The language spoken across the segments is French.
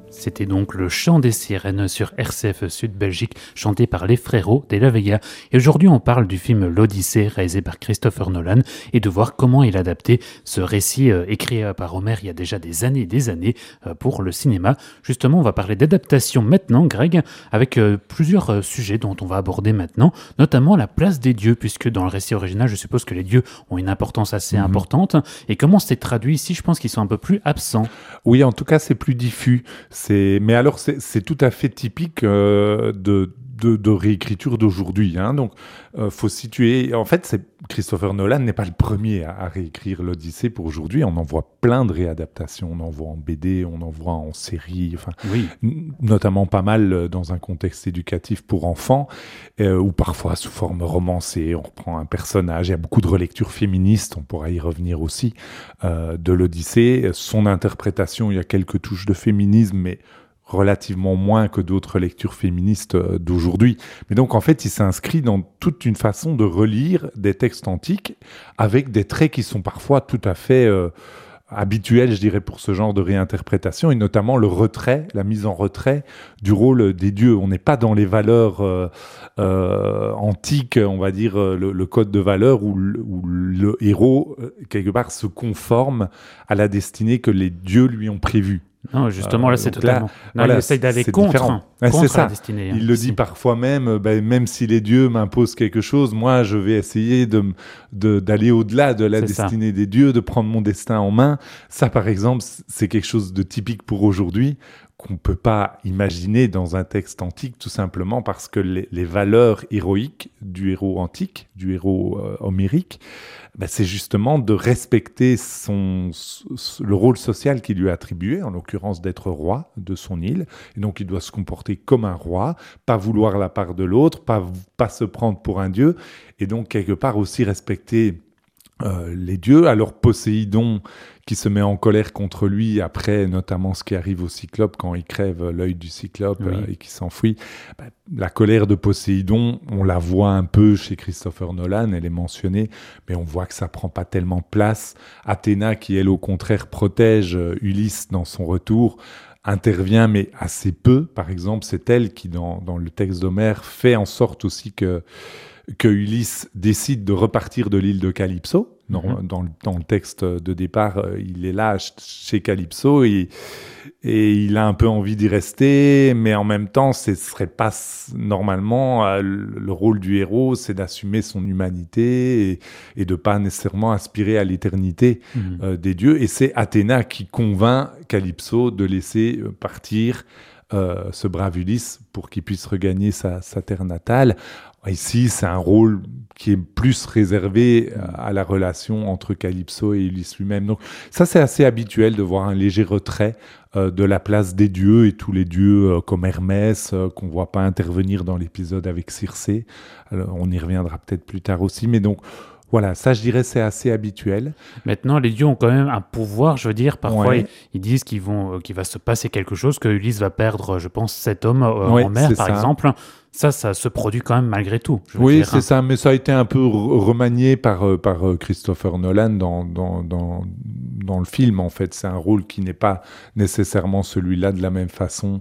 C'était donc le chant des sirènes sur RCF Sud Belgique, chanté par les frérots de la Vega. Et aujourd'hui, on parle du film L'Odyssée, réalisé par Christopher Nolan, et de voir comment il a adapté ce récit écrit par Homer il y a déjà des années pour le cinéma. Justement, on va parler d'adaptation maintenant, Greg, avec plusieurs sujets dont on va aborder maintenant, notamment la place des dieux, puisque dans le récit original, je suppose que les dieux ont une importance assez importante. Et comment c'est traduit ici, je pense qu'ils sont un peu plus absents. Oui, en tout cas, c'est plus diffus. Mais alors, c'est tout à fait typique de réécriture d'aujourd'hui. Donc, faut situer. En fait, Christopher Nolan n'est pas le premier à réécrire l'Odyssée pour aujourd'hui. On en voit plein de réadaptations. On en voit en BD, on en voit en série. Notamment pas mal dans un contexte éducatif pour enfants, ou parfois sous forme romancée. On reprend un personnage. Il y a beaucoup de relectures féministes. On pourra y revenir aussi de l'Odyssée. Son interprétation, il y a quelques touches de féminisme, mais relativement moins que d'autres lectures féministes d'aujourd'hui. Mais donc, en fait, il s'inscrit dans toute une façon de relire des textes antiques avec des traits qui sont parfois tout à fait habituels, je dirais, pour ce genre de réinterprétation, et notamment le retrait, la mise en retrait du rôle des dieux. On n'est pas dans les valeurs antiques, on va dire, le code de valeurs où le héros, quelque part, se conforme à la destinée que les dieux lui ont prévue. Non, justement, là, c'est totalement... il essaye d'aller contre la destinée. Il le dit parfois même, même si les dieux m'imposent quelque chose, moi, je vais essayer d'aller au-delà de la destinée des dieux, de prendre mon destin en main. Ça, par exemple, c'est quelque chose de typique pour aujourd'hui, qu'on ne peut pas imaginer dans un texte antique, tout simplement parce que les valeurs héroïques du héros antique, du héros homérique, c'est justement de respecter le rôle social qui lui est attribué, en l'occurrence d'être roi de son île. Et donc, il doit se comporter comme un roi, pas vouloir la part de l'autre, pas se prendre pour un dieu, et donc, quelque part, aussi respecter les dieux. Alors, Poséidon, qui se met en colère contre lui après notamment ce qui arrive au Cyclope quand il crève l'œil du Cyclope et qui s'enfuit. La colère de Poséidon, on la voit un peu chez Christopher Nolan, elle est mentionnée, mais on voit que ça prend pas tellement place. Athéna, qui elle au contraire protège Ulysse dans son retour, intervient mais assez peu. Par exemple, c'est elle qui dans le texte d'Homère fait en sorte aussi que Ulysse décide de repartir de l'île de Calypso. Dans le texte de départ, il est là chez Calypso et il a un peu envie d'y rester, mais en même temps, ce serait pas normalement le rôle du héros, c'est d'assumer son humanité et de pas nécessairement aspirer à l'éternité des dieux. Et c'est Athéna qui convainc Calypso de laisser partir ce brave Ulysse pour qu'il puisse regagner sa terre natale. Ici, c'est un rôle qui est plus réservé à la relation entre Calypso et Ulysse lui-même. Donc ça, c'est assez habituel de voir un léger retrait de la place des dieux, et tous les dieux comme Hermès, qu'on ne voit pas intervenir dans l'épisode avec Circé. Alors, on y reviendra peut-être plus tard aussi, mais donc voilà, ça je dirais c'est assez habituel. Maintenant, les dieux ont quand même un pouvoir, je veux dire, parfois ils disent qu'il va se passer quelque chose, que Ulysse va perdre, je pense, 7 hommes en mer, par exemple. Ça se produit quand même malgré tout. C'est ça, mais ça a été un peu remanié par Christopher Nolan dans le film, en fait. C'est un rôle qui n'est pas nécessairement celui-là de la même façon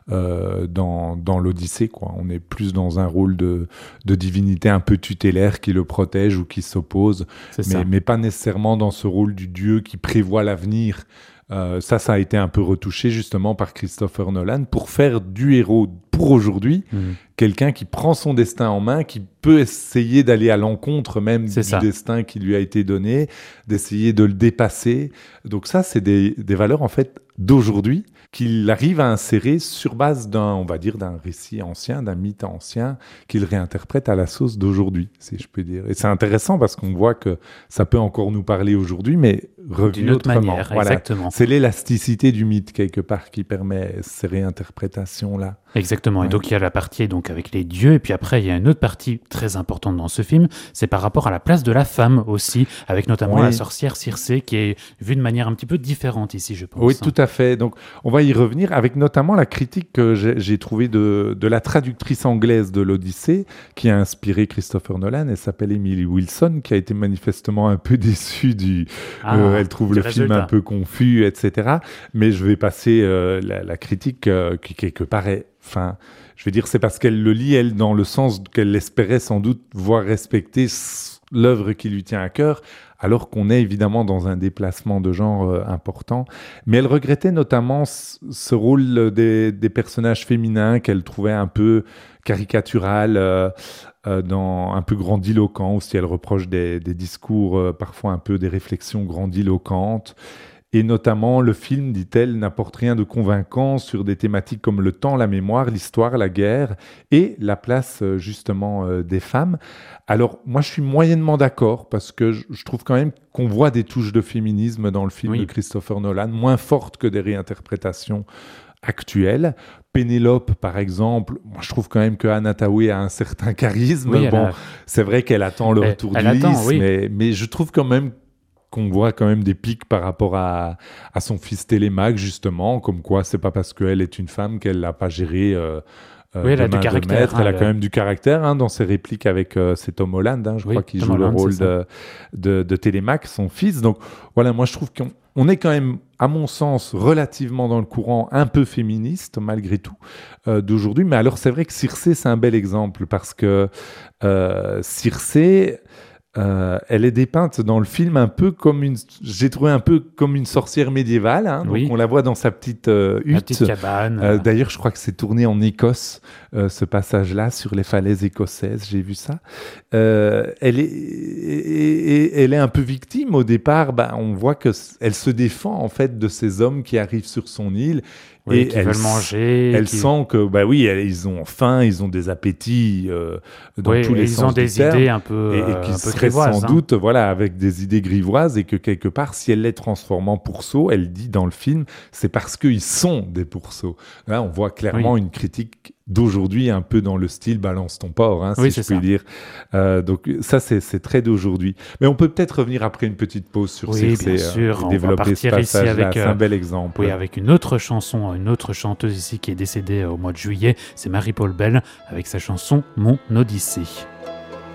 dans l'Odyssée, quoi. On est plus dans un rôle de divinité un peu tutélaire qui le protège ou qui s'oppose, mais pas nécessairement dans ce rôle du dieu qui prévoit l'avenir. Ça a été un peu retouché justement par Christopher Nolan pour faire du héros pour aujourd'hui quelqu'un qui prend son destin en main, qui peut essayer d'aller à l'encontre même du destin qui lui a été donné, d'essayer de le dépasser. Donc ça, c'est des valeurs en fait d'aujourd'hui qu'il arrive à insérer sur base d'un récit ancien, d'un mythe ancien, qu'il réinterprète à la sauce d'aujourd'hui, si je peux dire. Et c'est intéressant parce qu'on voit que ça peut encore nous parler aujourd'hui, mais revu d'une autre autrement. manière, exactement. C'est l'élasticité du mythe, quelque part, qui permet ces réinterprétations-là. Exactement. Et donc il y a la partie donc avec les dieux, et puis après il y a une autre partie très importante dans ce film, c'est par rapport à la place de la femme aussi, avec notamment la sorcière Circé qui est vue de manière un petit peu différente ici, je pense. Oui, tout à fait. Donc on va y revenir avec notamment la critique que j'ai trouvée de la traductrice anglaise de l'Odyssée qui a inspiré Christopher Nolan. Elle s'appelle Emily Wilson, qui a été manifestement un peu déçue elle trouve le film un peu confus, etc. Mais je vais passer la critique qui quelque part est... Enfin, je veux dire, c'est parce qu'elle le lit, elle, dans le sens qu'elle espérait sans doute voir respecter l'œuvre qui lui tient à cœur, alors qu'on est évidemment dans un déplacement de genre important. Mais elle regrettait notamment ce rôle des personnages féminins qu'elle trouvait un peu caricatural, un peu grandiloquent, aussi elle reproche des discours, parfois un peu des réflexions grandiloquentes. Et notamment, le film, dit-elle, n'apporte rien de convaincant sur des thématiques comme le temps, la mémoire, l'histoire, la guerre et la place, justement, des femmes. Alors, moi, je suis moyennement d'accord parce que je trouve quand même qu'on voit des touches de féminisme dans le film de Christopher Nolan, moins fortes que des réinterprétations actuelles. Pénélope, par exemple, moi, je trouve quand même que Anna Thaoué a un certain charisme. C'est vrai qu'elle attend le retour du lys, mais je trouve quand même qu'on voit quand même des pics par rapport à son fils Télémaque, justement, comme quoi c'est pas parce qu'elle est une femme qu'elle l'a pas géré elle a du caractère. Elle a quand même du caractère dans ses répliques avec c'est Tom Holland, je crois, qui joue le rôle de Télémaque, son fils. Donc voilà, moi je trouve qu'on est quand même, à mon sens, relativement dans le courant un peu féministe, malgré tout, d'aujourd'hui. Mais alors c'est vrai que Circé, c'est un bel exemple, parce que Circé... elle est dépeinte dans le film un peu comme j'ai trouvé un peu comme une sorcière médiévale. Donc on la voit dans sa petite hutte. La petite cabane. D'ailleurs, je crois que c'est tourné en Écosse, ce passage-là, sur les falaises écossaises. J'ai vu ça. Elle est un peu victime au départ. On voit que elle se défend en fait de ces hommes qui arrivent sur son île. Et qui veulent manger. Elle sent que, ils ont faim, ils ont des appétits dans tous les sens. Ils ont des idées un peu et qui seraient sans doute, avec des idées grivoises, et que quelque part, si elle les transforme en pourceaux, elle dit dans le film, c'est parce qu'ils sont des pourceaux. Là, on voit clairement une critique d'aujourd'hui, un peu dans le style balance ton porc, si je puis dire. Donc ça, c'est très d'aujourd'hui. Mais on peut peut-être revenir après une petite pause sur bien sûr. Et développer ce passage-là. C'est un bel exemple. Oui, avec une autre chanson, une autre chanteuse ici qui est décédée au mois de juillet, c'est Marie-Paul Bell avec sa chanson Mon Odyssée.